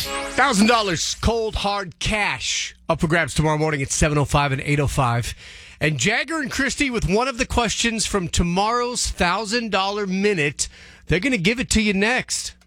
$1,000 cold hard cash up for grabs tomorrow morning at 7:05 and 8:05. And Jagger and Christy with one of the questions from tomorrow's $1,000 minute. They're going to give it to you next.